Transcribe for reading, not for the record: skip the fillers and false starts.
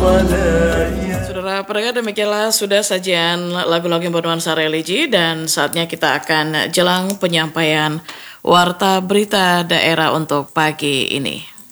Saudara pendengar, demikianlah sudah sajian lagu-lagu yang bernuansa religi dan saatnya kita akan jelang penyampaian warta berita daerah untuk pagi ini.